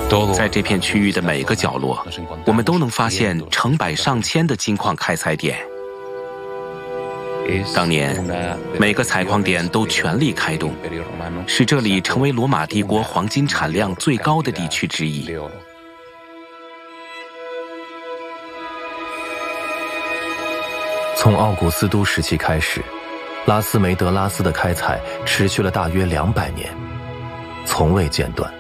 在这片区域的每个角落，我们都能发现成百上千的金矿开采点。当年，每个采矿点都全力开动，使这里成为罗马帝国黄金产量最高的地区之一。 从奥古斯都时期开始，拉斯梅德拉斯的开采持续了大约200年，从未间断。